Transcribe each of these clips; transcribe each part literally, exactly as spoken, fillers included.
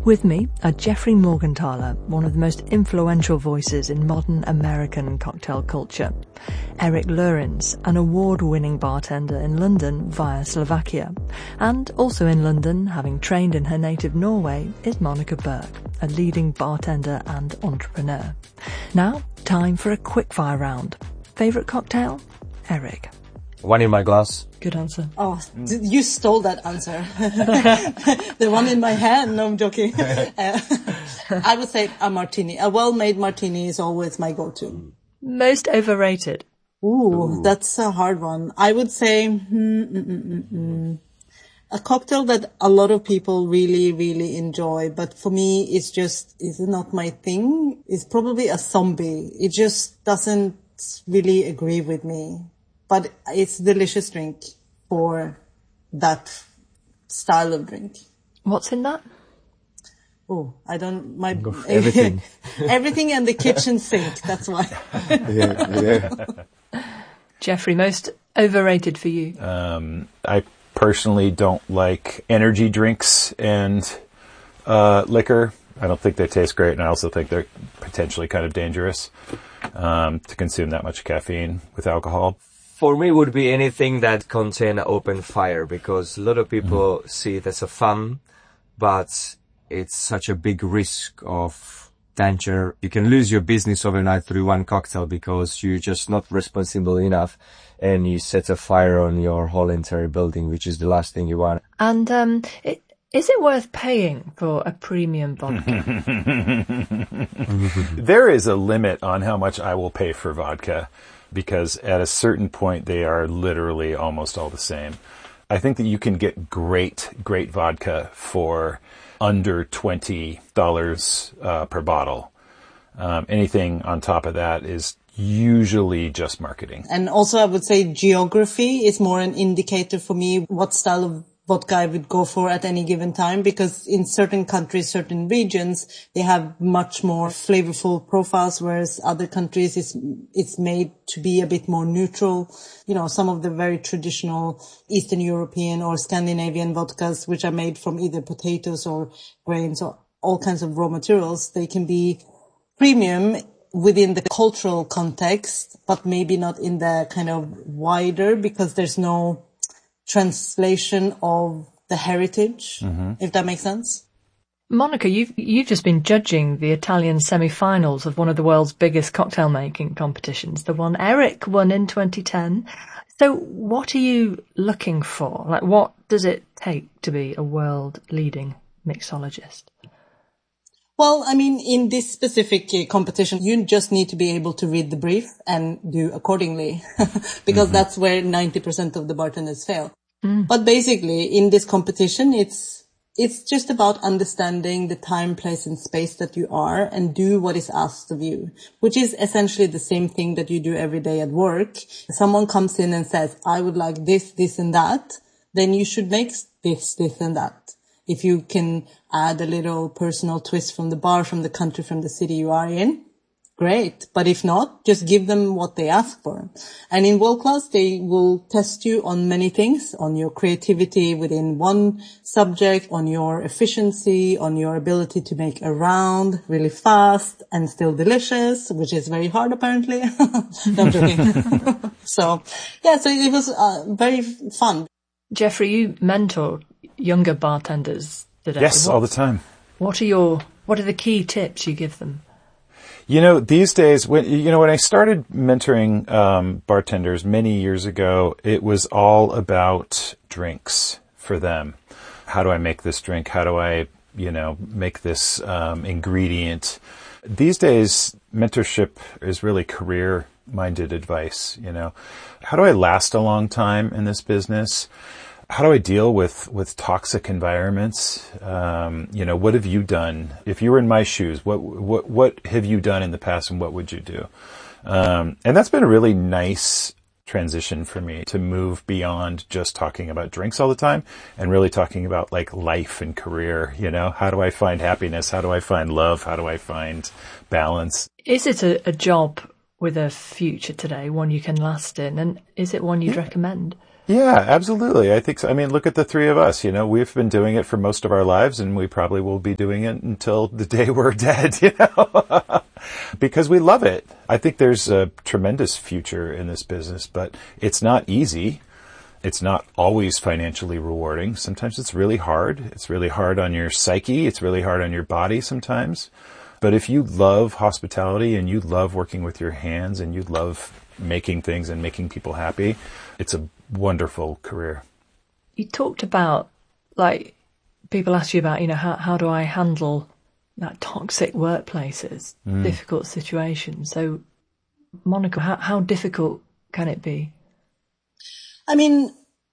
With me are Jeffrey Morgenthaler, one of the most influential voices in modern American cocktail culture. Eric Lourens, an award-winning bartender in London via Slovakia. And also in London, having trained in her native Norway, is Monica Berg, a leading bartender and entrepreneur. Now, time for a quick-fire round. Favourite cocktail? Eric. One in my glass. Good answer. Oh, you stole that answer. The one in my hand. No, I'm joking. Uh, I would say a martini. A well-made martini is always my go-to. Most overrated? Ooh, Ooh. That's a hard one. I would say hmm, mm, mm, mm, mm. a cocktail that a lot of people really, really enjoy, but for me, it's just it's not my thing. It's probably a zombie. It just doesn't really agree with me. But it's a delicious drink for that style of drink. What's in that? Oh, I don't, my, everything. Everything and the kitchen sink, that's why. yeah, yeah. Jeffrey, most overrated for you? Um, I personally don't like energy drinks and uh, liquor. I don't think they taste great, and I also think they're potentially kind of dangerous um, to consume that much caffeine with alcohol. For me, it would be anything that contain open fire, because a lot of people mm. see it as a fun, but it's such a big risk of danger. You can lose your business overnight through one cocktail because you're just not responsible enough and you set a fire on your whole entire building, which is the last thing you want. And um, it, is it worth paying for a premium vodka? There is a limit on how much I will pay for vodka, because at a certain point they are literally almost all the same. I think that you can get great, great vodka for under twenty dollars uh, per bottle. Um, anything on top of that is usually just marketing. And also I would say geography is more an indicator for me what style of vodka I would go for at any given time, because in certain countries, certain regions, they have much more flavorful profiles, whereas other countries it's, it's made to be a bit more neutral. You know, some of the very traditional Eastern European or Scandinavian vodkas, which are made from either potatoes or grains or all kinds of raw materials, they can be premium within the cultural context, but maybe not in the kind of wider, because there's no translation of the heritage, mm-hmm. if that makes sense. Monica, you've, you've just been judging the Italian semi-finals of one of the world's biggest cocktail making competitions, the one Eric won in twenty ten. So what are you looking for? Like, what does it take to be a world leading mixologist? Well, I mean, in this specific uh, competition, you just need to be able to read the brief and do accordingly, because mm-hmm. that's where ninety percent of the bartenders fail. Mm. But basically, in this competition, it's it's just about understanding the time, place, and space that you are and do what is asked of you, which is essentially the same thing that you do every day at work. Someone comes in and says, I would like this, this, and that, then you should make this, this, and that. If you can add a little personal twist from the bar, from the country, from the city you are in, great. But if not, just give them what they ask for. And in World Class, they will test you on many things, on your creativity within one subject, on your efficiency, on your ability to make a round really fast and still delicious, which is very hard apparently. No, I'm joking. So, yeah, so it was uh, very fun. Jeffrey, you mentor younger bartenders today. Yes, what, all the time. What are your, what are the key tips you give them? You know, these days, when, you know, when I started mentoring, um, bartenders many years ago, it was all about drinks for them. How do I make this drink? How do I, you know, make this, um, ingredient? These days, mentorship is really career-minded advice, you know. How do I last a long time in this business? How do I deal with, with toxic environments? Um, you know, what have you done? If you were in my shoes, what, what, what have you done in the past and what would you do? Um, and that's been a really nice transition for me to move beyond just talking about drinks all the time and really talking about like life and career. You know, how do I find happiness? How do I find love? How do I find balance? Is it a, a job with a future today, one you can last in? And is it one you'd yeah. recommend? Yeah, absolutely. I think so. I mean, look at the three of us. You know, we've been doing it for most of our lives, and we probably will be doing it until the day we're dead, you know, because we love it. I think there's a tremendous future in this business, but it's not easy. It's not always financially rewarding. Sometimes it's really hard. It's really hard on your psyche. It's really hard on your body sometimes. But if you love hospitality and you love working with your hands and you love making things and making people happy, it's a wonderful career. You talked about, like, people ask you about, you know, how, how do I handle like toxic workplaces, mm. difficult situations. So, Monica, how, how difficult can it be? I mean,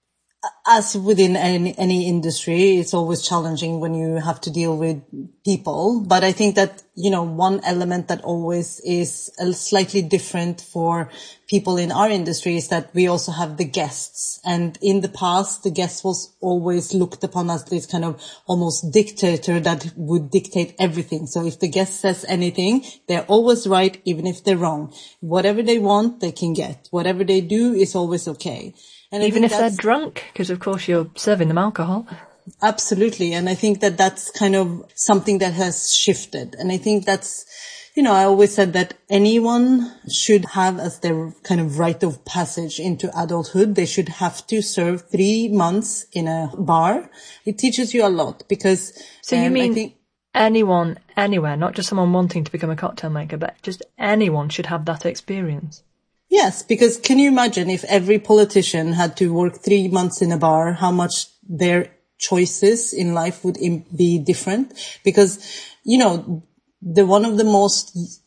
as within any, any industry, it's always challenging when you have to deal with people. But I think that, you know, one element that always is a slightly different for people in our industry is that we also have the guests. And in the past, the guest was always looked upon as this kind of almost dictator that would dictate everything. So if the guest says anything, they're always right, even if they're wrong. Whatever they want, they can get. Whatever they do is always okay. And even if they're drunk, because of course you're serving them alcohol. Absolutely. And I think that that's kind of something that has shifted. And I think that's, you know, I always said that anyone should have as their kind of rite of passage into adulthood, they should have to serve three months in a bar. It teaches you a lot because... So you um, mean I think, anyone, anywhere, not just someone wanting to become a cocktail maker, but just anyone should have that experience? Yes, because can you imagine if every politician had to work three months in a bar, how much their choices in life would be different? Because, you know, the one of the most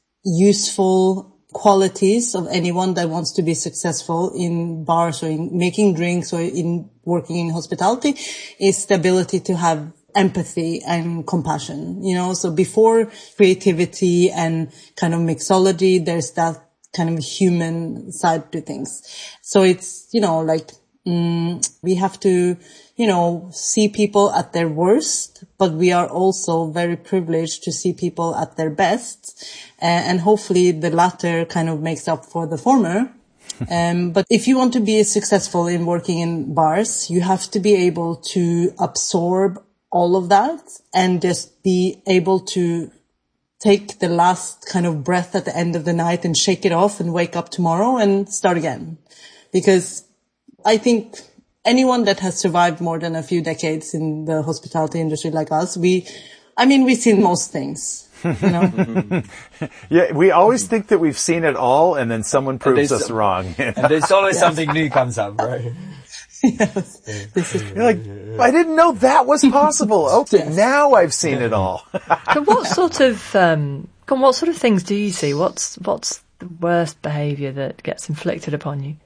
useful qualities of anyone that wants to be successful in bars or in making drinks or in working in hospitality is the ability to have empathy and compassion, you know. So before creativity and kind of mixology, there's that kind of human side to things. So it's, you know, like, mm, we have to, you know, see people at their worst, but we are also very privileged to see people at their best. Uh, and hopefully the latter kind of makes up for the former. um, but if you want to be successful in working in bars, you have to be able to absorb all of that and just be able to take the last kind of breath at the end of the night and shake it off and wake up tomorrow and start again. Because I think anyone that has survived more than a few decades in the hospitality industry like us, we, I mean, we've seen most things, you know? Yeah, we always think that we've seen it all and then someone proves us wrong. You know? And there's always yes. something new comes up, right? Yes. This is You're like, I didn't know that was possible. Okay, yes. Now I've seen it all. So what sort of, um, what sort of things do you see? What's, what's the worst behaviour that gets inflicted upon you?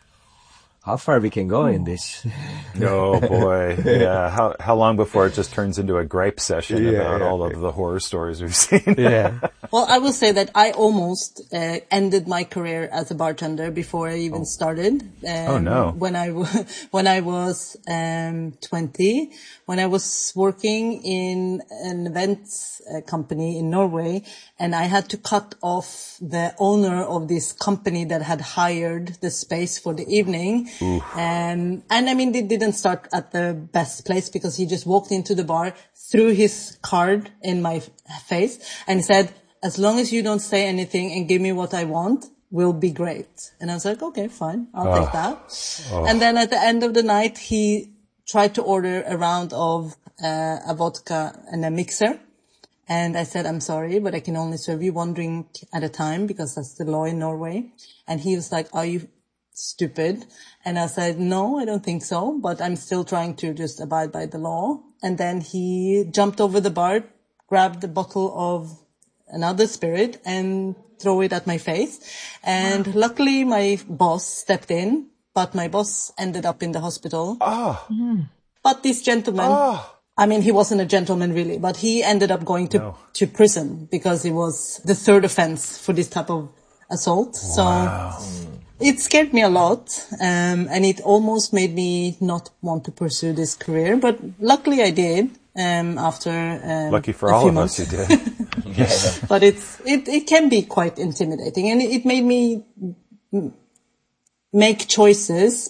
How far we can go in this? Oh boy, yeah. How how long before it just turns into a gripe session yeah, about yeah, all yeah. of the horror stories we've seen? Yeah. Well, I will say that I almost uh, ended my career as a bartender before I even oh. started. Um, oh no! When I w- when I was um, twenty, when I was working in an events uh, company in Norway, and I had to cut off the owner of this company that had hired the space for the evening. Um, and I mean, it didn't start at the best place because he just walked into the bar, threw his card in my f- face and said, as long as you don't say anything and give me what I want, we'll be great. And I was like, okay, fine. I'll oh. take that. Oh. And then at the end of the night, he tried to order a round of uh, a vodka and a mixer. And I said, I'm sorry, but I can only serve you one drink at a time because that's the law in Norway. And he was like, are you stupid? And I said, no, I don't think so, but I'm still trying to just abide by the law. And then he jumped over the bar, grabbed a bottle of another spirit and threw it at my face. And wow. Luckily my boss stepped in, but my boss ended up in the hospital. Oh. Mm. But this gentleman, oh. I mean, he wasn't a gentleman really, but he ended up going to, no. to prison because it was the third offense for this type of assault. Wow. So it scared me a lot, um, and it almost made me not want to pursue this career. But luckily, I did. Um, after um, lucky for a all few of months. us, you did. Yeah. But it's it it can be quite intimidating, and it, it made me make choices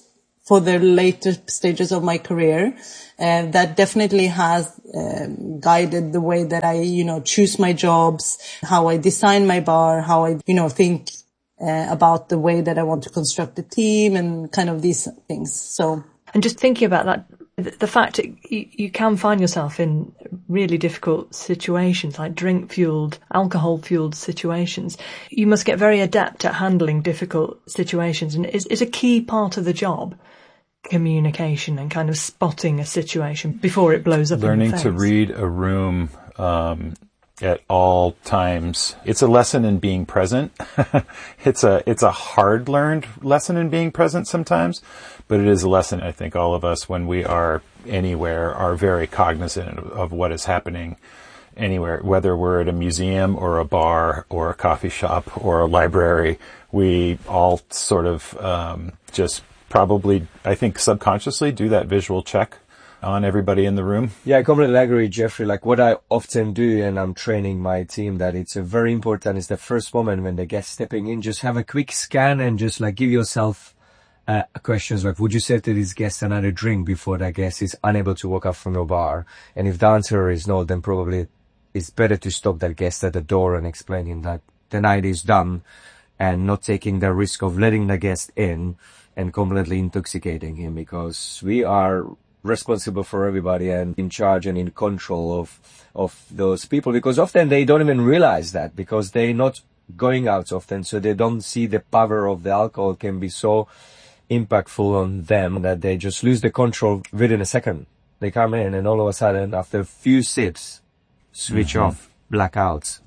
for the later stages of my career. Uh, that definitely has um, guided the way that I, you know, choose my jobs, how I design my bar, how I, you know, think uh, about the way that I want to construct the team and kind of these things. So, and just thinking about that, the fact that you, you can find yourself in really difficult situations, like drink-fueled, alcohol-fueled situations. You must get very adept at handling difficult situations, and is is a key part of the job. Communication and kind of spotting a situation before it blows up. Learning in the face. to read a room um, at all times. It's a lesson in being present. it's a it's a hard learned lesson in being present sometimes, but it is a lesson I think all of us, when we are anywhere, are very cognizant of, of what is happening anywhere, whether we're at a museum or a bar or a coffee shop or a library. We all sort of um, just probably, I think, subconsciously do that visual check on everybody in the room. Yeah, I completely agree, Jeffrey. Like what I often do, and I'm training my team, that it's a very important is the first moment when the guest stepping in, just have a quick scan and just like give yourself uh, questions like, would you serve to this guest another drink before that guest is unable to walk up from your bar? And if the answer is no, then probably it's better to stop that guest at the door and explain him that the night is done and not taking the risk of letting the guest in and completely intoxicating him, because we are responsible for everybody and in charge and in control of of those people, because often they don't even realize that, because they're not going out often, so they don't see the power of the alcohol can be so impactful on them that they just lose the control within a second. They come in and all of a sudden, after a few sips, switch mm-hmm. off, blackouts,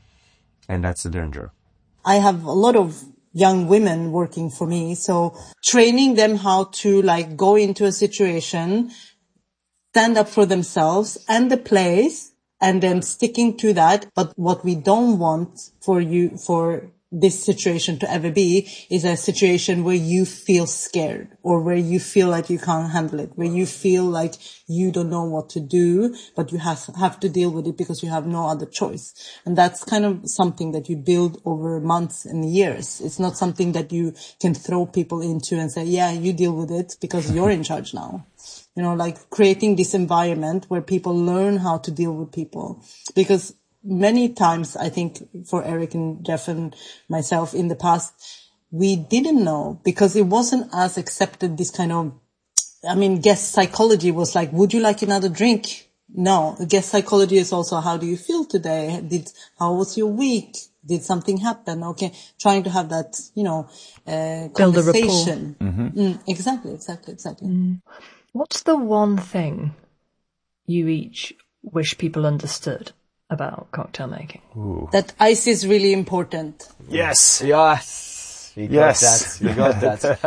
and that's the danger. I have a lot of young women working for me. So training them how to like go into a situation, stand up for themselves and the place, and then sticking to that. But what we don't want for you, for this situation to ever be, is a situation where you feel scared or where you feel like you can't handle it, where you feel like you don't know what to do, but you have, have to deal with it because you have no other choice. And that's kind of something that you build over months and years. It's not something that you can throw people into and say, yeah, you deal with it because you're in charge now. You know, like creating this environment where people learn how to deal with people. Because many times, I think for Eric and Jeff and myself in the past, we didn't know because it wasn't as accepted, this kind of, I mean, guest psychology was like, would you like another drink? No, guest psychology is also, how do you feel today? Did, how was your week? Did something happen? Okay. Trying to have that, you know, uh, build conversation. a rapport. Mm-hmm. Mm, exactly, exactly, exactly. Mm. What's the one thing you each wish people understood about cocktail making? Ooh. That ice is really important. Yes. Yes. We got yes. that. We got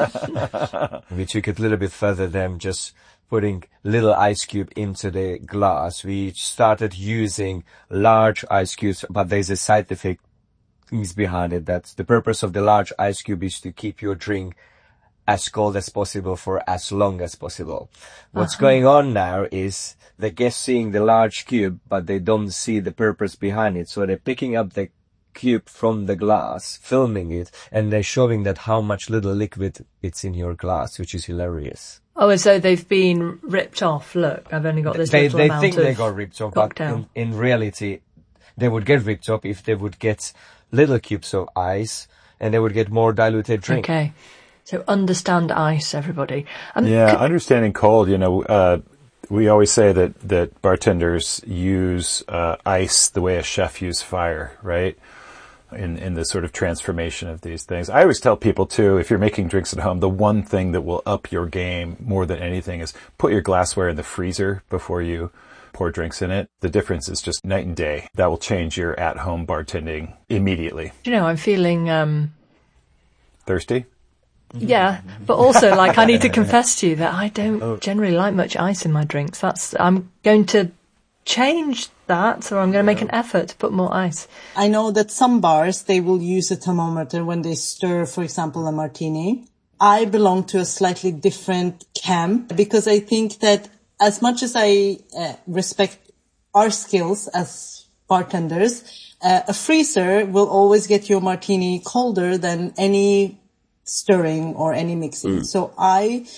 that. We took it a little bit further than just putting little ice cube into the glass. We started using large ice cubes, but there's a side effect behind it. That's the purpose of the large ice cube is to keep your drink as cold as possible for as long as possible. What's uh-huh. going on now is the guests seeing the large cube, but they don't see the purpose behind it. So they're picking up the cube from the glass, filming it, and they're showing that how much little liquid it's in your glass, which is hilarious. Oh, and so they've been ripped off. Look, I've only got this they, little they amount think of they got ripped off, cocktail. But in, in reality, they would get ripped off if they would get little cubes of ice, and they would get more diluted drink. Okay. So understand ice, everybody. Um, yeah, could, understanding cold, you know, uh, we always say that, that bartenders use uh, ice the way a chef uses fire, right? In, in the sort of transformation of these things. I always tell people too, if you're making drinks at home, the one thing that will up your game more than anything is put your glassware in the freezer before you pour drinks in it. The difference is just night and day. That will change your at-home bartending immediately. You know, I'm feeling... Um... thirsty? Yeah, but also, like, I need to confess to you that I don't generally like much ice in my drinks. That's, I'm going to change that, so I'm going to make an effort to put more ice. I know that some bars, they will use a thermometer when they stir, for example, a martini. I belong to a slightly different camp because I think that as much as I uh, respect our skills as bartenders, uh, a freezer will always get your martini colder than any stirring or any mixing. Mm. So I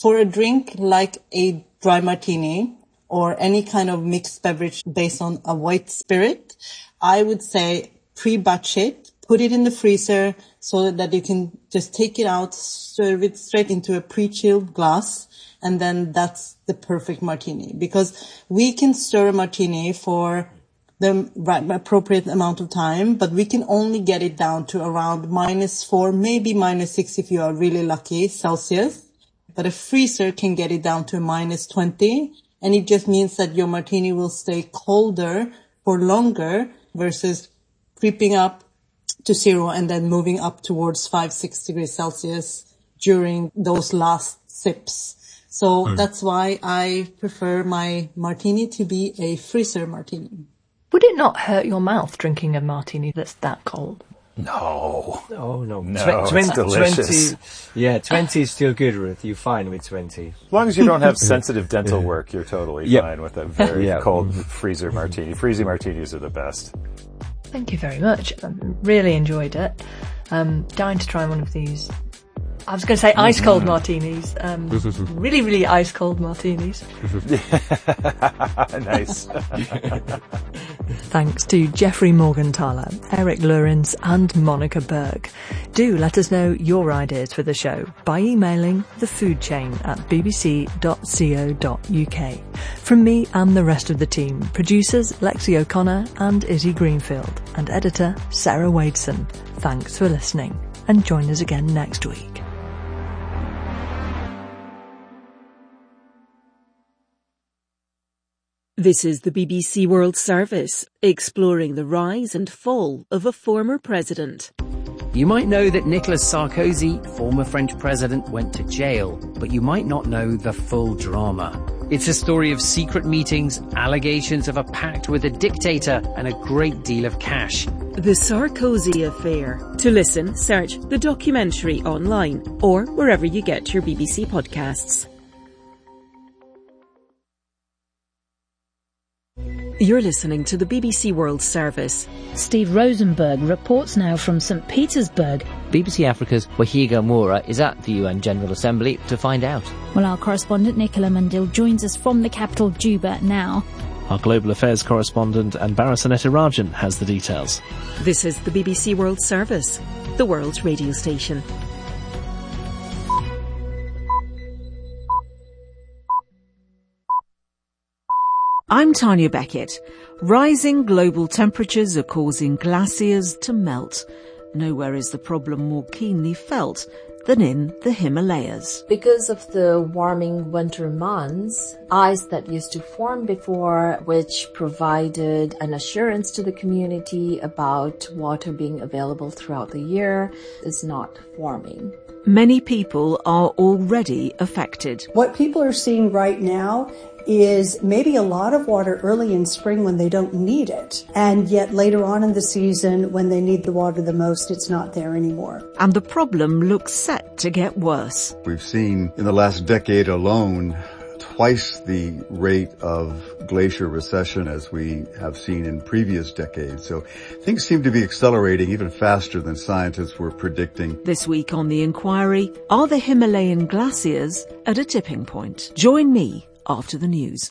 For a drink like a dry martini or any kind of mixed beverage based on a white spirit, I would say pre-batch it, put it in the freezer so that you can just take it out, serve it straight into a pre-chilled glass, and then that's the perfect martini. Because we can stir a martini for the right appropriate amount of time, but we can only get it down to around minus four, maybe minus six if you are really lucky, Celsius. But a freezer can get it down to minus twenty, and it just means that your martini will stay colder for longer versus creeping up to zero and then moving up towards five, six degrees Celsius during those last sips. So mm. that's why I prefer my martini to be a freezer martini. Would it not hurt your mouth drinking a martini that's that cold? No. Oh, no. No, Tw- twenty, it's delicious. twenty, yeah, twenty is still good, Ruth. You're fine with twenty. As long as you don't have sensitive dental work, you're totally yep. fine with a very yep. cold freezer martini. Freezy martinis are the best. Thank you very much. I really enjoyed it. Um, dying to try one of these. I was going to say ice cold mm-hmm. martinis. Um, really, really ice cold martinis. Nice. Thanks to Jeffrey Morgenthaler, Eric Lorenz and Monica Berg. Do let us know your ideas for the show by emailing thefoodchain at b b c dot co dot u k. From me and the rest of the team, producers Lexi O'Connor and Izzy Greenfield, and editor Sarah Wadeson. Thanks for listening, and join us again next week. This is the B B C World Service, exploring the rise and fall of a former president. You might know that Nicolas Sarkozy, former French president, went to jail, but you might not know the full drama. It's a story of secret meetings, allegations of a pact with a dictator, and a great deal of cash. The Sarkozy Affair. To listen, search the documentary online or wherever you get your B B C podcasts. You're listening to the B B C World Service. Steve Rosenberg reports now from Saint Petersburg. B B C Africa's Wahiga Moura is at the U N General Assembly to find out. Well, our correspondent Nicola Mandil joins us from the capital Juba now. Our global affairs correspondent Anbara Sanetarajan has the details. This is the B B C World Service, the world's radio station. I'm Tanya Beckett. Rising global temperatures are causing glaciers to melt. Nowhere is the problem more keenly felt than in the Himalayas. Because of the warming winter months, ice that used to form before, which provided an assurance to the community about water being available throughout the year, is not forming. Many people are already affected. What people are seeing right now is maybe a lot of water early in spring when they don't need it. And yet later on in the season, when they need the water the most, it's not there anymore. And the problem looks set to get worse. We've seen in the last decade alone twice the rate of glacier recession as we have seen in previous decades. So things seem to be accelerating even faster than scientists were predicting. This week on The Inquiry, are the Himalayan glaciers at a tipping point? Join me after the news.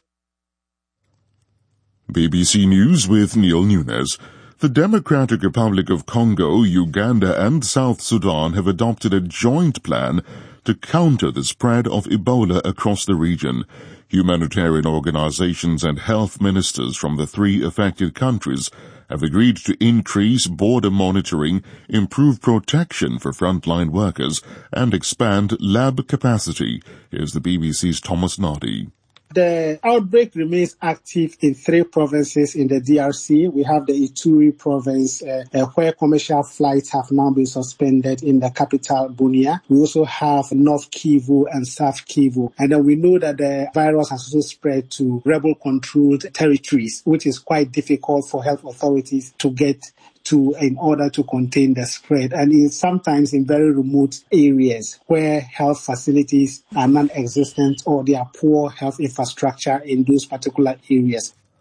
B B C News with Neil Nunes. The Democratic Republic of Congo, Uganda and South Sudan have adopted a joint plan to counter the spread of Ebola across the region. Humanitarian organizations and health ministers from the three affected countries have agreed to increase border monitoring, improve protection for frontline workers, and expand lab capacity. Here's the B B C's Thomas Nardi. The outbreak remains active in three provinces in the D R C. We have the Ituri province, uh, uh, where commercial flights have now been suspended in the capital, Bunia. We also have North Kivu and South Kivu. And then we know that the virus has also spread to rebel-controlled territories, which is quite difficult for health authorities to get to in order to contain the spread, and in, sometimes in very remote areas where health facilities are non-existent or there are poor health infrastructure in those particular areas.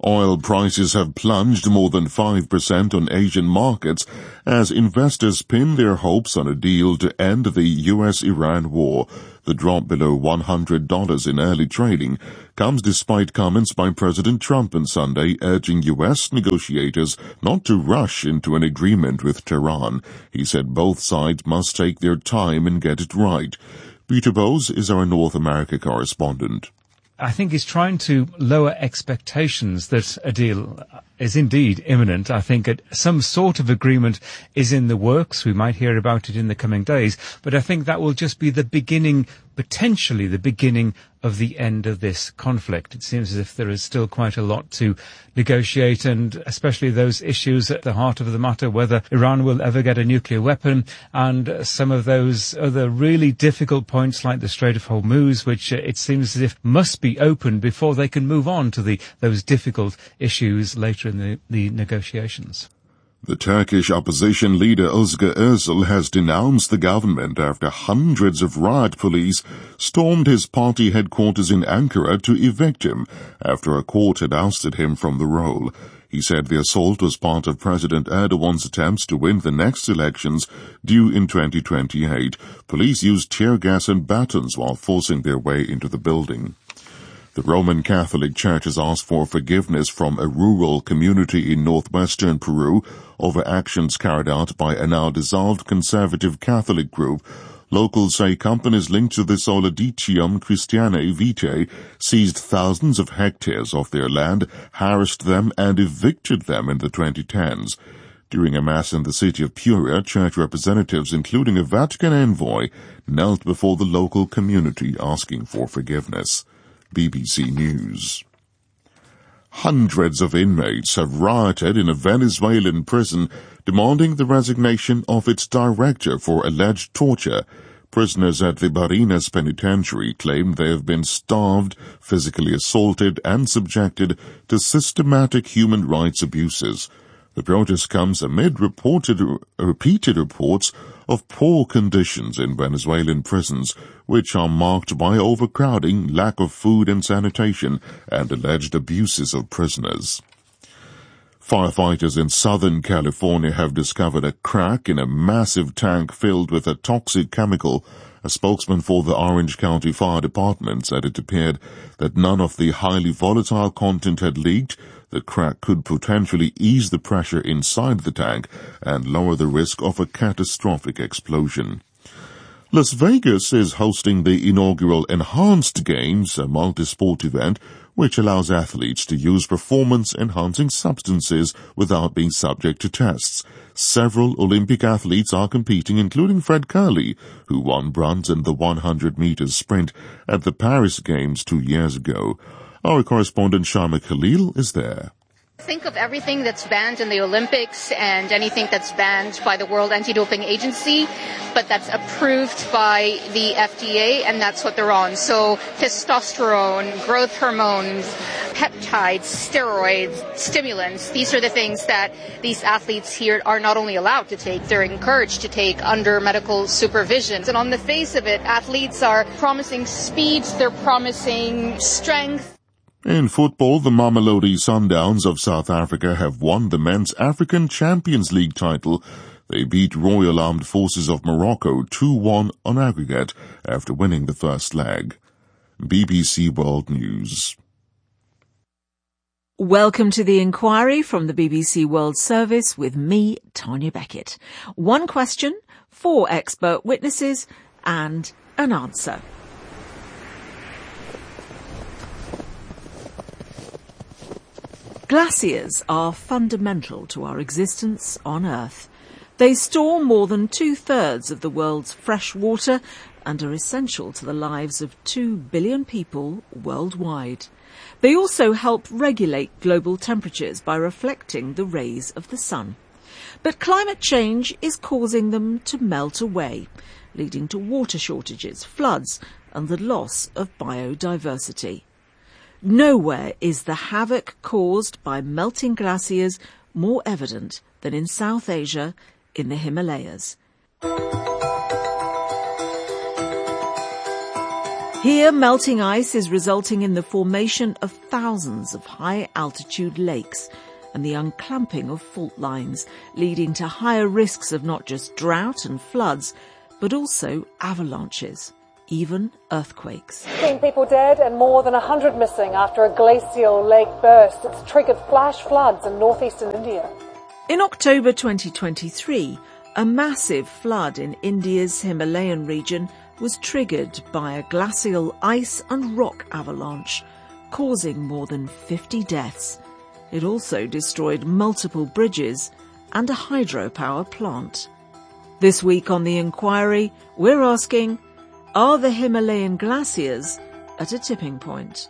Oil prices have plunged more than five percent on Asian markets as investors pin their hopes on a deal to end the U S Iran war. The drop below one hundred dollars in early trading comes despite comments by President Trump on Sunday urging U S negotiators not to rush into an agreement with Tehran. He said both sides must take their time and get it right. Peter Bose is our North America correspondent. I think he's trying to lower expectations that a deal is indeed imminent. I think some sort of agreement is in the works. We might hear about it in the coming days, but I think that will just be the beginning, potentially the beginning of the end of this conflict. It seems as if there is still quite a lot to negotiate, and especially those issues at the heart of the matter, whether Iran will ever get a nuclear weapon, and some of those other really difficult points like the Strait of Hormuz, which it seems as if must be opened before they can move on to the those difficult issues later in the, the negotiations. The Turkish opposition leader Özgür Özel has denounced the government after hundreds of riot police stormed his party headquarters in Ankara to evict him after a court had ousted him from the role. He said the assault was part of President Erdogan's attempts to win the next elections due in twenty twenty-eight. Police used tear gas and batons while forcing their way into the building. The Roman Catholic Church has asked for forgiveness from a rural community in northwestern Peru over actions carried out by a now-dissolved conservative Catholic group. Locals say companies linked to the Soliditium Christianae Vitae seized thousands of hectares of their land, harassed them, and evicted them in the twenty tens. During a mass in the city of Puria, church representatives, including a Vatican envoy, knelt before the local community asking for forgiveness. B B C News. Hundreds of inmates have rioted in a Venezuelan prison demanding the resignation of its director for alleged torture. Prisoners at the Barinas Penitentiary claim they have been starved, physically assaulted, and subjected to systematic human rights abuses. The protest comes amid reported, repeated reports of poor conditions in Venezuelan prisons, which are marked by overcrowding, lack of food and sanitation, and alleged abuses of prisoners. Firefighters in Southern California have discovered a crack in a massive tank filled with a toxic chemical. A spokesman for the Orange County Fire Department said it appeared that none of the highly volatile content had leaked. The crack could potentially ease the pressure inside the tank and lower the risk of a catastrophic explosion. Las Vegas is hosting the inaugural Enhanced Games, a multi-sport event which allows athletes to use performance-enhancing substances without being subject to tests. Several Olympic athletes are competing, including Fred Kerley, who won bronze in the one hundred meters sprint at the Paris Games two years ago. Our correspondent Sharma Khalil is there. Think of everything that's banned in the Olympics and anything that's banned by the World Anti-Doping Agency, but that's approved by the F D A, and that's what they're on. So testosterone, growth hormones, peptides, steroids, stimulants, these are the things that these athletes here are not only allowed to take, they're encouraged to take under medical supervision. And on the face of it, athletes are promising speed, they're promising strength. In football, the Mamelodi Sundowns of South Africa have won the Men's African Champions League title. They beat Royal Armed Forces of Morocco two one on aggregate after winning the first leg. B B C World News. Welcome to the inquiry from the B B C World Service with me, Tanya Beckett. One question, four expert witnesses, and an answer. Glaciers are fundamental to our existence on Earth. They store more than two-thirds of the world's fresh water and are essential to the lives of two billion people worldwide. They also help regulate global temperatures by reflecting the rays of the sun. But climate change is causing them to melt away, leading to water shortages, floods, and the loss of biodiversity. Nowhere is the havoc caused by melting glaciers more evident than in South Asia, in the Himalayas. Here, melting ice is resulting in the formation of thousands of high-altitude lakes and the unclamping of fault lines, leading to higher risks of not just drought and floods, but also avalanches, even earthquakes. fifteen people dead and more than one hundred missing after a glacial lake burst. It's triggered flash floods in northeastern India. In October twenty twenty-three, a massive flood in India's Himalayan region was triggered by a glacial ice and rock avalanche, causing more than fifty deaths. It also destroyed multiple bridges and a hydropower plant. This week on The Inquiry, we're asking, are the Himalayan glaciers at a tipping point?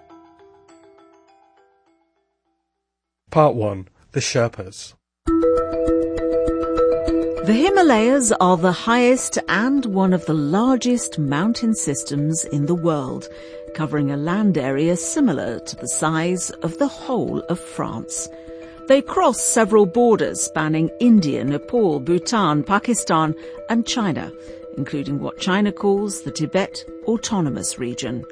Part one. The Sherpas. The Himalayas are the highest and one of the largest mountain systems in the world, covering a land area similar to the size of the whole of France. They cross several borders spanning India, Nepal, Bhutan, Pakistan and China, including what China calls the Tibet Autonomous Region.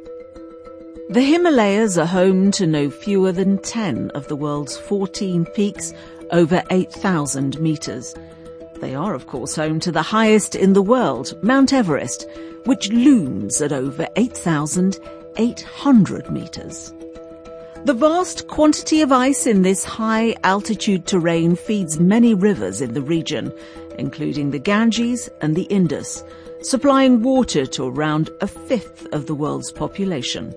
The Himalayas are home to no fewer than ten of the world's fourteen peaks over eight thousand metres. They are, of course, home to the highest in the world, Mount Everest, which looms at over eight thousand eight hundred metres. The vast quantity of ice in this high-altitude terrain feeds many rivers in the region, including the Ganges and the Indus, supplying water to around a fifth of the world's population.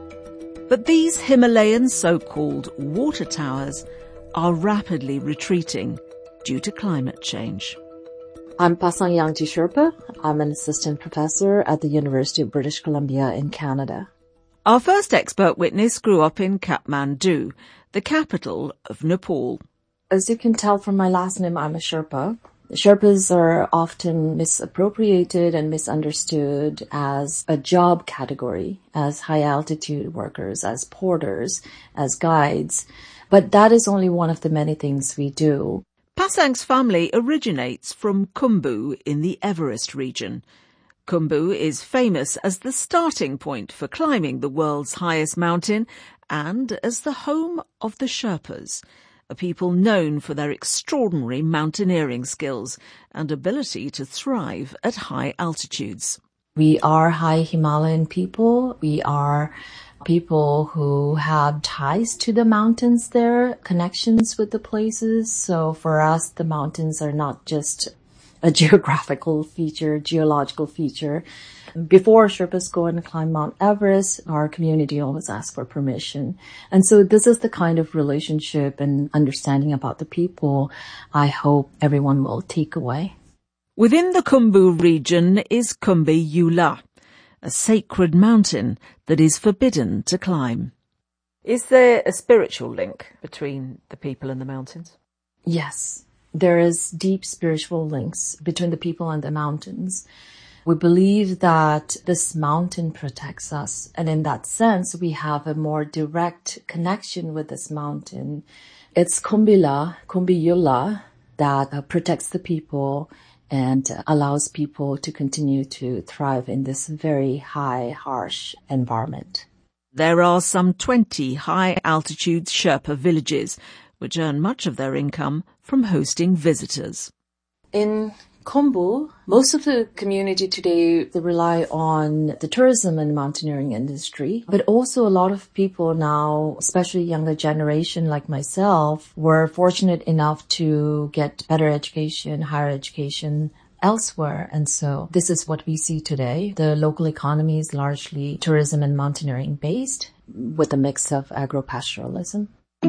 But these Himalayan so-called water towers are rapidly retreating due to climate change. I'm Pasang Yangji Sherpa. I'm an assistant professor at the University of British Columbia in Canada. Our first expert witness grew up in Kathmandu, the capital of Nepal. As you can tell from my last name, I'm a Sherpa. Sherpas are often misappropriated and misunderstood as a job category, as high-altitude workers, as porters, as guides. But that is only one of the many things we do. Pasang's family originates from Khumbu in the Everest region. Khumbu is famous as the starting point for climbing the world's highest mountain and as the home of the Sherpas, a people known for their extraordinary mountaineering skills and ability to thrive at high altitudes. We are high Himalayan people. We are people who have ties to the mountains there, connections with the places. So for us, the mountains are not just a geographical feature, geological feature. Before Sherpas go and climb Mount Everest, our community always asks for permission. And so this is the kind of relationship and understanding about the people I hope everyone will take away. Within the Khumbu region is Khumbi Yula, a sacred mountain that is forbidden to climb. Is there a spiritual link between the people and the mountains? Yes, there is deep spiritual links between the people and the mountains. We believe that this mountain protects us, and in that sense, we have a more direct connection with this mountain. It's Khumbila, Khumbi Yula, that uh, protects the people and allows people to continue to thrive in this very high, harsh environment. There are some twenty high-altitude Sherpa villages, which earn much of their income from hosting visitors. In Khumbu, most of the community today, they rely on the tourism and mountaineering industry, but also a lot of people now, especially younger generation like myself, were fortunate enough to get better education, higher education elsewhere. And so this is what we see today. The local economy is largely tourism and mountaineering based with a mix of agro-pastoralism.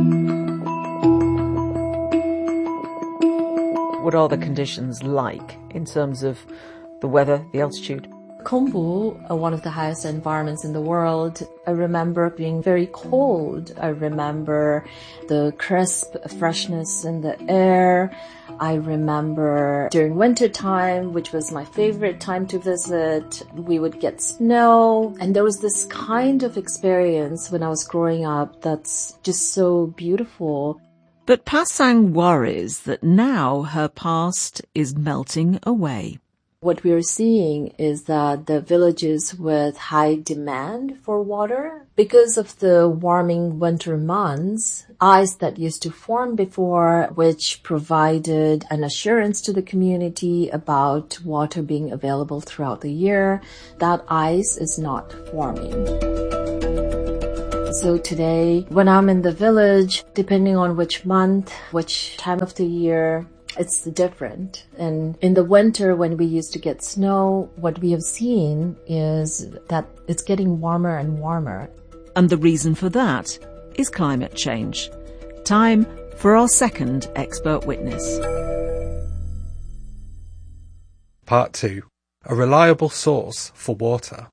What are the conditions like in terms of the weather, the altitude? Khumbu, uh, one of the highest environments in the world, I remember being very cold. I remember the crisp freshness in the air. I remember during winter time, which was my favorite time to visit, we would get snow. And there was this kind of experience when I was growing up that's just so beautiful. But Pasang worries that now her past is melting away. What we are seeing is that the villages with high demand for water, because of the warming winter months, ice that used to form before, which provided an assurance to the community about water being available throughout the year, that ice is not forming. So today, when I'm in the village, depending on which month, which time of the year, it's different. And in the winter, when we used to get snow, what we have seen is that it's getting warmer and warmer. And the reason for that is climate change. Time for our second expert witness. Part two. A reliable source for water.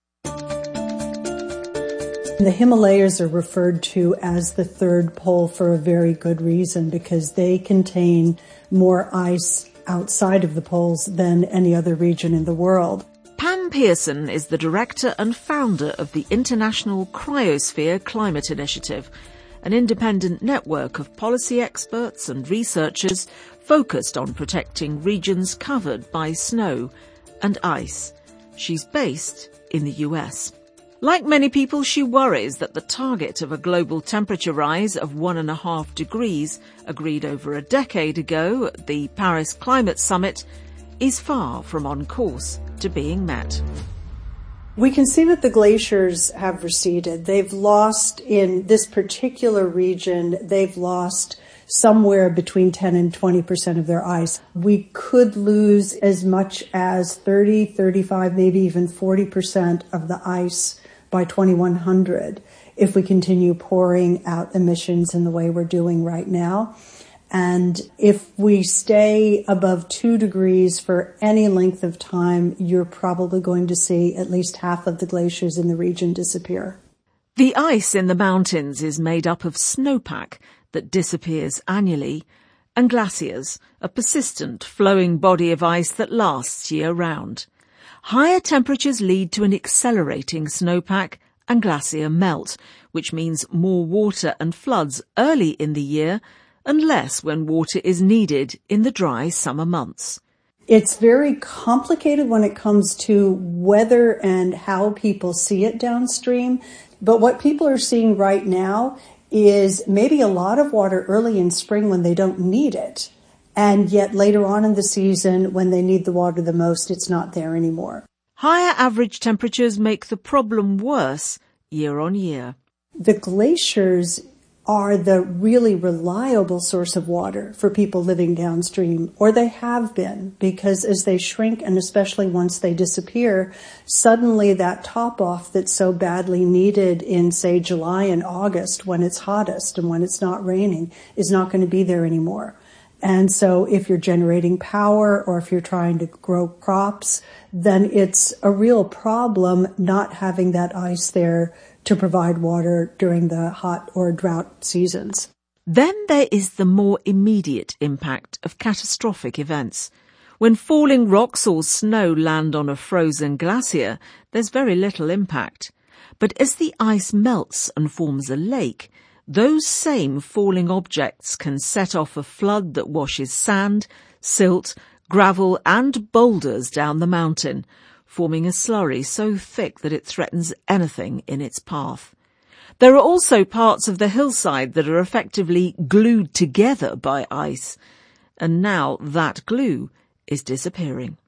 The Himalayas are referred to as the third pole for a very good reason, because they contain more ice outside of the poles than any other region in the world. Pam Pearson is the director and founder of the International Cryosphere Climate Initiative, an independent network of policy experts and researchers focused on protecting regions covered by snow and ice. She's based in the U S. Like many people, she worries that the target of a global temperature rise of one and a half degrees, agreed over a decade ago at the Paris Climate Summit, is far from on course to being met. We can see that the glaciers have receded. They've lost, in this particular region, they've lost somewhere between ten and twenty percent of their ice. We could lose as much as thirty, thirty-five, maybe even forty percent of the ice by twenty-one hundred if we continue pouring out emissions in the way we're doing right now. And if we stay above two degrees for any length of time, you're probably going to see at least half of the glaciers in the region disappear. The ice in the mountains is made up of snowpack that disappears annually, and glaciers, a persistent flowing body of ice that lasts year-round. Higher temperatures lead to an accelerating snowpack and glacier melt, which means more water and floods early in the year and less when water is needed in the dry summer months. It's very complicated when it comes to whether and how people see it downstream, but what people are seeing right now is maybe a lot of water early in spring when they don't need it. And yet later on in the season, when they need the water the most, it's not there anymore. Higher average temperatures make the problem worse year on year. The glaciers are the really reliable source of water for people living downstream, or they have been, because as they shrink, and especially once they disappear, suddenly that top-off that's so badly needed in, say, July and August, when it's hottest and when it's not raining, is not going to be there anymore. And so if you're generating power or if you're trying to grow crops, then it's a real problem not having that ice there to provide water during the hot or drought seasons. Then there is the more immediate impact of catastrophic events. When falling rocks or snow land on a frozen glacier, there's very little impact. But as the ice melts and forms a lake, those same falling objects can set off a flood that washes sand, silt, gravel and boulders down the mountain, forming a slurry so thick that it threatens anything in its path. There are also parts of the hillside that are effectively glued together by ice, and now that glue is disappearing.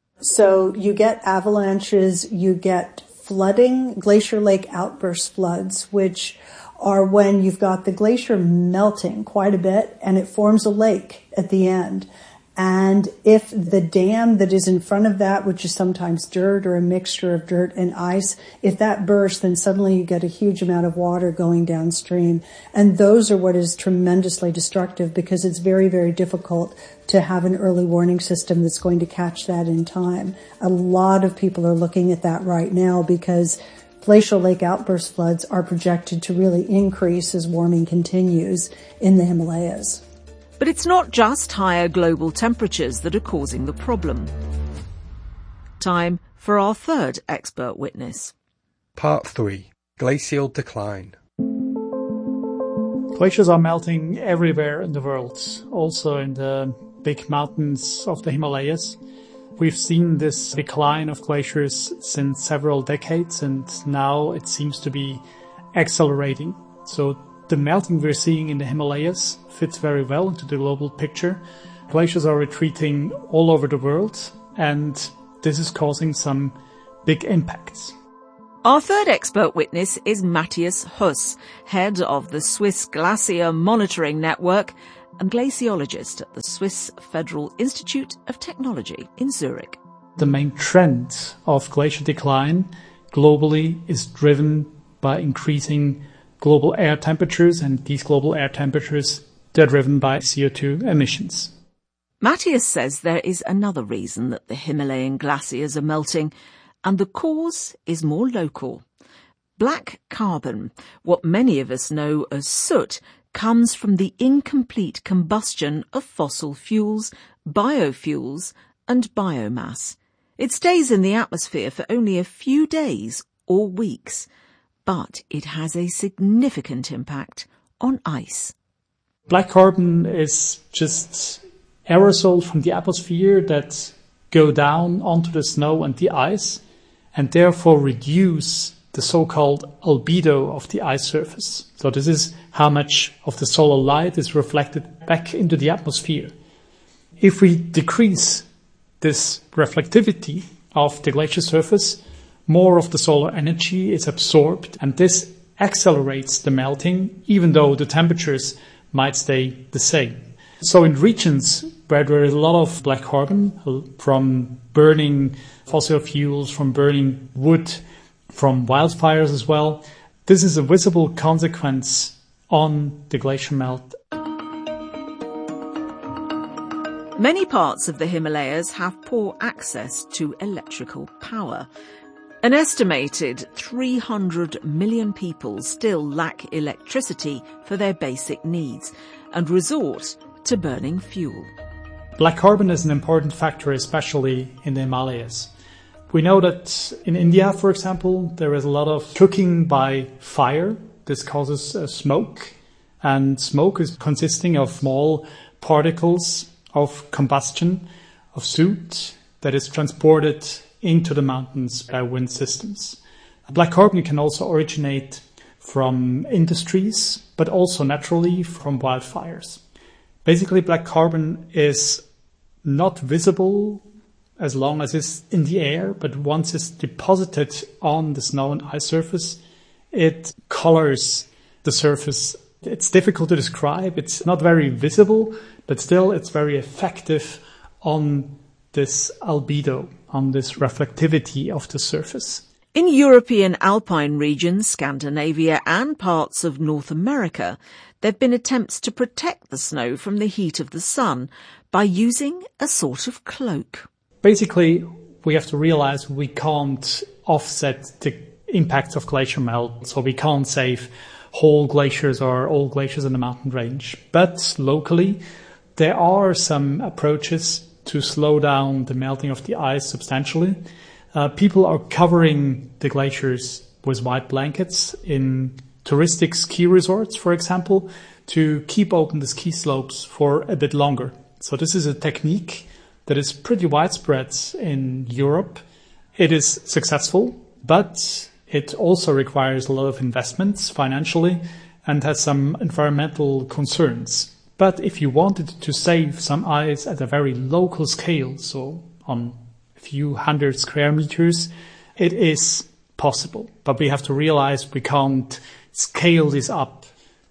So you get avalanches, you get flooding, glacier lake outburst floods, which are when you've got the glacier melting quite a bit and it forms a lake at the end. And if the dam that is in front of that, which is sometimes dirt or a mixture of dirt and ice, if that bursts, then suddenly you get a huge amount of water going downstream. And those are what is tremendously destructive, because it's very, very difficult to have an early warning system that's going to catch that in time. A lot of people are looking at that right now, because glacial lake outburst floods are projected to really increase as warming continues in the Himalayas. But it's not just higher global temperatures that are causing the problem. Time for our third expert witness. Part three. Glacial decline. Glaciers are melting everywhere in the world, also in the big mountains of the Himalayas. We've seen this decline of glaciers since several decades, and now it seems to be accelerating. So the melting we're seeing in the Himalayas fits very well into the global picture. Glaciers are retreating all over the world, and this is causing some big impacts. Our third expert witness is Matthias Huss, head of the Swiss Glacier Monitoring Network and glaciologist at the Swiss Federal Institute of Technology in Zurich. The main trend of glacier decline globally is driven by increasing global air temperatures, and these global air temperatures, they're driven by C O two emissions. Matthias says there is another reason that the Himalayan glaciers are melting, and the cause is more local. Black carbon, what many of us know as soot, comes from the incomplete combustion of fossil fuels, biofuels and biomass. It stays in the atmosphere for only a few days or weeks, but it has a significant impact on ice. Black carbon is just aerosols from the atmosphere that go down onto the snow and the ice, and therefore reduce the so-called albedo of the ice surface. So this is how much of the solar light is reflected back into the atmosphere. If we decrease this reflectivity of the glacier surface, more of the solar energy is absorbed, and this accelerates the melting, even though the temperatures might stay the same. So in regions where there is a lot of black carbon from burning fossil fuels, from burning wood, from wildfires as well, this is a visible consequence on the glacier melt. Many parts of the Himalayas have poor access to electrical power. An estimated three hundred million people still lack electricity for their basic needs and resort to burning fuel. Black carbon is an important factor, especially in the Himalayas. We know that in India, for example, there is a lot of cooking by fire. This causes uh, smoke, and smoke is consisting of small particles of combustion, of soot, that is transported into the mountains by wind systems. Black carbon can also originate from industries, but also naturally from wildfires. Basically, black carbon is not visible as long as it's in the air, but once it's deposited on the snow and ice surface, it colors the surface. It's difficult to describe. It's not very visible, but still it's very effective on this albedo, on this reflectivity of the surface. In European alpine regions, Scandinavia and parts of North America, there have been attempts to protect the snow from the heat of the sun by using a sort of cloak. Basically, we have to realize we can't offset the impacts of glacier melt, so we can't save whole glaciers or all glaciers in the mountain range. But locally, there are some approaches to slow down the melting of the ice substantially. Uh, people are covering the glaciers with white blankets in touristic ski resorts, for example, to keep open the ski slopes for a bit longer. So this is a technique that is pretty widespread in Europe. It is successful, but it also requires a lot of investments financially and has some environmental concerns. But if you wanted to save some ice at a very local scale, so on a few hundred square meters, it is possible. But we have to realize we can't scale this up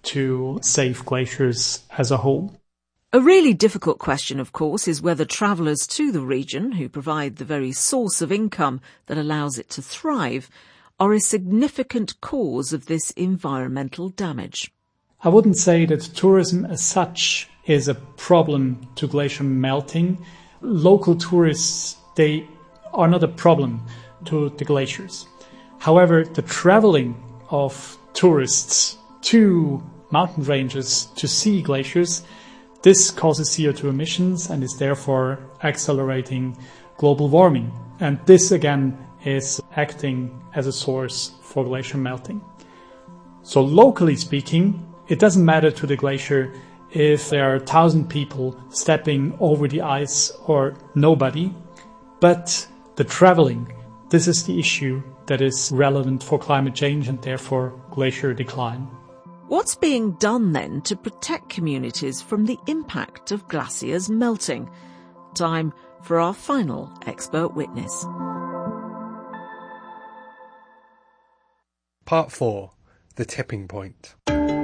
to save glaciers as a whole. A really difficult question, of course, is whether travellers to the region, who provide the very source of income that allows it to thrive, are a significant cause of this environmental damage. I wouldn't say that tourism as such is a problem to glacier melting. Local tourists, they are not a problem to the glaciers. However, the travelling of tourists to mountain ranges to see glaciers, this causes C O two emissions and is therefore accelerating global warming. And this again is acting as a source for glacier melting. So locally speaking, it doesn't matter to the glacier if there are a thousand people stepping over the ice or nobody, But the traveling, this is the issue that is relevant for climate change and therefore glacier decline. What's being done then to protect communities from the impact of glaciers melting? Time for our final expert witness. Part four, the tipping point.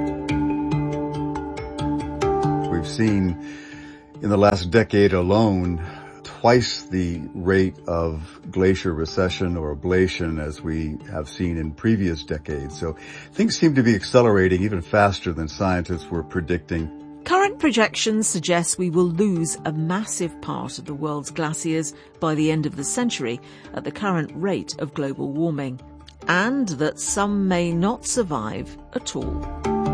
We've seen in the last decade alone twice the rate of glacier recession or ablation as we have seen in previous decades. So things seem to be accelerating even faster than scientists were predicting. Current projections suggest we will lose a massive part of the world's glaciers by the end of the century at the current rate of global warming, and that some may not survive at all.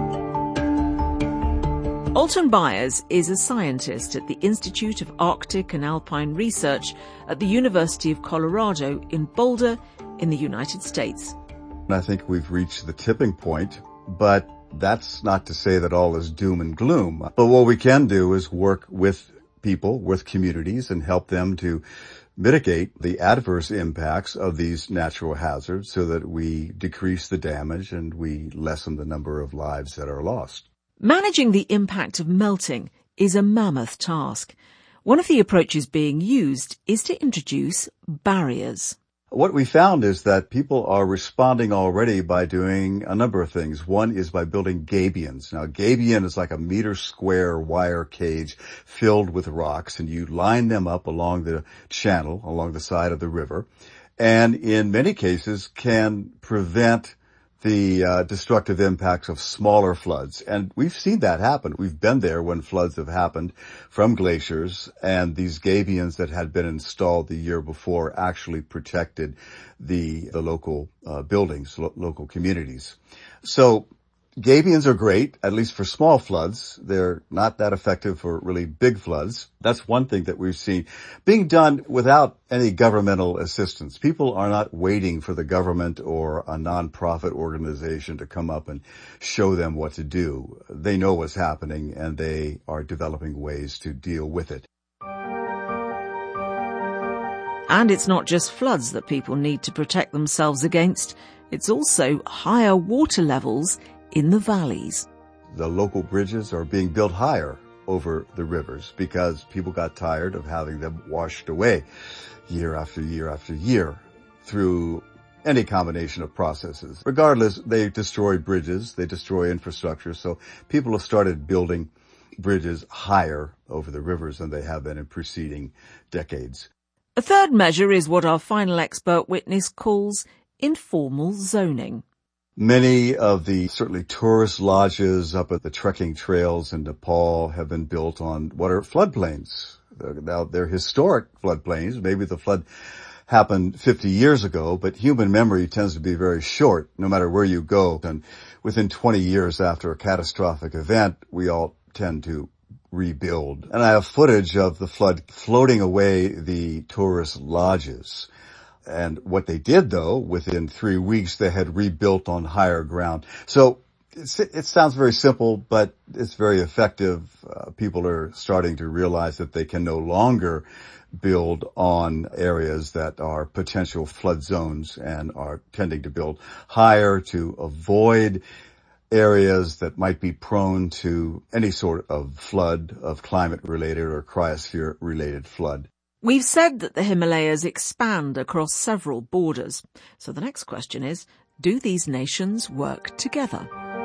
Alton Byers is a scientist at the Institute of Arctic and Alpine Research at the University of Colorado in Boulder in the United States. I think we've reached the tipping point, but that's not to say that all is doom and gloom. But what we can do is work with people, with communities, and help them to mitigate the adverse impacts of these natural hazards so that we decrease the damage and we lessen the number of lives that are lost. Managing the impact of melting is a mammoth task. One of the approaches being used is to introduce barriers. What we found is that people are responding already by doing a number of things. One is by building gabions. Now, gabion is like a meter square wire cage filled with rocks, and you line them up along the channel, along the side of the river, and in many cases can prevent the uh, destructive impacts of smaller floods. And we've seen that happen. We've been there when floods have happened from glaciers, and these gabions that had been installed the year before actually protected the, the local uh, buildings, lo- local communities. So gabions are great, at least for small floods. They're not that effective for really big floods. That's one thing that we've seen being done without any governmental assistance. People are not waiting for the government or a nonprofit organization to come up and show them what to do. They know what's happening, and they are developing ways to deal with it. And it's not just floods that people need to protect themselves against. It's also higher water levels in the valleys. The local bridges are being built higher over the rivers because people got tired of having them washed away year after year after year through any combination of processes. Regardless, they destroy bridges, they destroy infrastructure, so people have started building bridges higher over the rivers than they have been in preceding decades. A third measure is what our final expert witness calls informal zoning. Many of the certainly tourist lodges up at the trekking trails in Nepal have been built on what are floodplains. Now, they're historic floodplains. Maybe the flood happened fifty years ago, but human memory tends to be very short no matter where you go. And within twenty years after a catastrophic event, we all tend to rebuild. And I have footage of the flood floating away the tourist lodges. And what they did, though, within three weeks, they had rebuilt on higher ground. So it's, it sounds very simple, but it's very effective. Uh, people are starting to realize that they can no longer build on areas that are potential flood zones and are tending to build higher to avoid areas that might be prone to any sort of flood, of climate-related or cryosphere-related flood. We've said that the Himalayas expand across several borders. So the next question is, do these nations work together?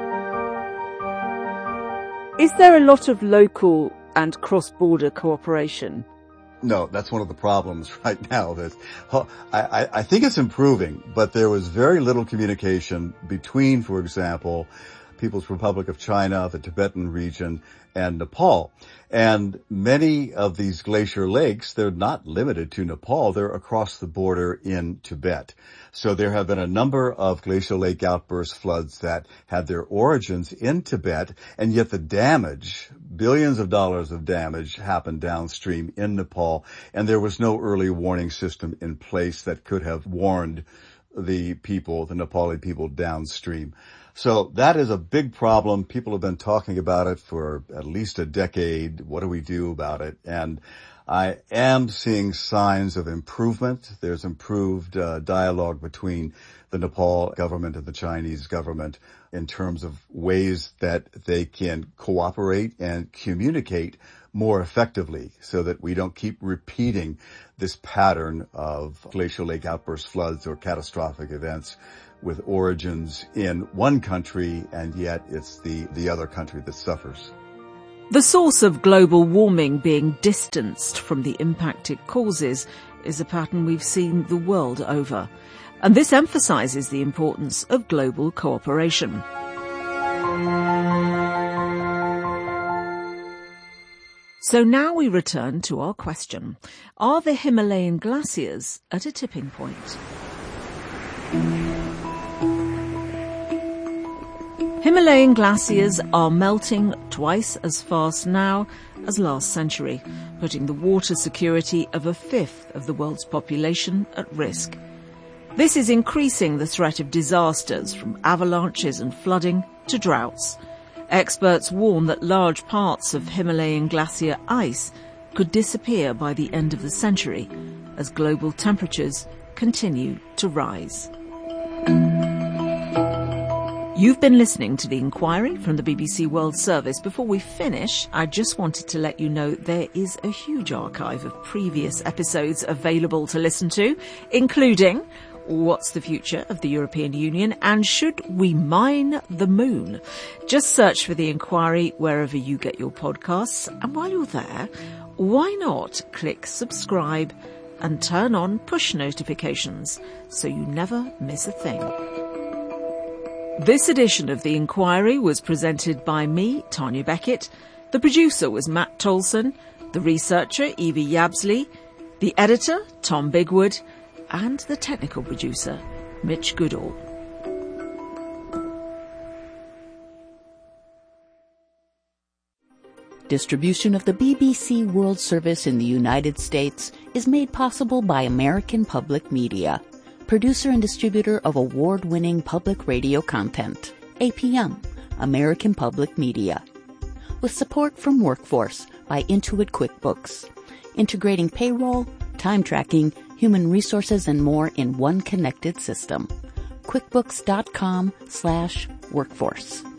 Is there a lot of local and cross-border cooperation? No, that's one of the problems right now. That I, I think it's improving, but there was very little communication between, for example, People's Republic of China, the Tibetan region, and Nepal. And many of these glacier lakes, they're not limited to Nepal. They're across the border in Tibet. So there have been a number of glacial lake outburst floods that had their origins in Tibet, and yet the damage, billions of dollars of damage, happened downstream in Nepal, and there was no early warning system in place that could have warned the people, the Nepali people downstream. So that is a big problem. People have been talking about it for at least a decade. What do we do about it? And I am seeing signs of improvement. There's improved uh, dialogue between the Nepal government and the Chinese government in terms of ways that they can cooperate and communicate more effectively so that we don't keep repeating this pattern of glacial lake outburst floods or catastrophic events with origins in one country, and yet it's the, the other country that suffers. The source of global warming being distanced from the impact it causes is a pattern we've seen the world over. And this emphasises the importance of global cooperation. So now we return to our question. Are the Himalayan glaciers at a tipping point? Himalayan glaciers are melting twice as fast now as last century, putting the water security of a fifth of the world's population at risk. This is increasing the threat of disasters from avalanches and flooding to droughts. Experts warn that large parts of Himalayan glacier ice could disappear by the end of the century as global temperatures continue to rise. You've been listening to The Inquiry from the B B C World Service. Before we finish, I just wanted to let you know there is a huge archive of previous episodes available to listen to, including What's the Future of the European Union and Should We Mine the Moon? Just search for The Inquiry wherever you get your podcasts. And while you're there, why not click subscribe and turn on push notifications so you never miss a thing. This edition of The Inquiry was presented by me, Tanya Beckett. The producer was Matt Tolson, the researcher, Evie Yabsley, the editor, Tom Bigwood, and the technical producer, Mitch Goodall. Distribution of the B B C World Service in the United States is made possible by American Public Media, producer and distributor of award-winning public radio content, A P M, American Public Media. With support from Workforce by Intuit QuickBooks, integrating payroll, time tracking, human resources, and more in one connected system. QuickBooks.com slash workforce.